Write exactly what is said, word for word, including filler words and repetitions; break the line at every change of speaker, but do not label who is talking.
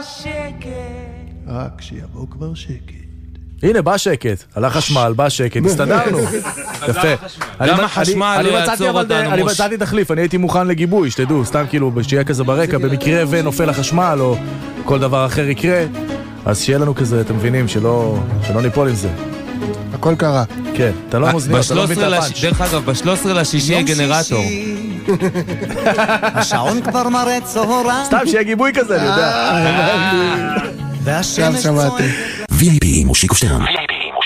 רק שיבוא כבר שקט.
הנה, בא שקט, הלך חשמל, בא שקט, הסתדרנו. יפה.
גם החשמל לא יעצור אותנו.
אני מצאתי תחליף, אני הייתי מוכן לגיבוי, שתדעו, סתם כאילו, שיהיה כזה ברקע, במקרה ונופל החשמל, או כל דבר אחר יקרה, אז שיהיה לנו כזה, אתם מבינים, שלא ניפול עם זה.
הכל קרה.
כן, אתה לא מוזניות, אתה לא מבין את הפאנץ'.
דרך אגב, ב-שלושה עשר לשישי יהיה גנרטור.
השעון כבר מראה צהריים.
סתם שיהיה גיבוי כזה, אני יודע.
עכשיו שמעתי.
וי איי פי מושיקו שטרן.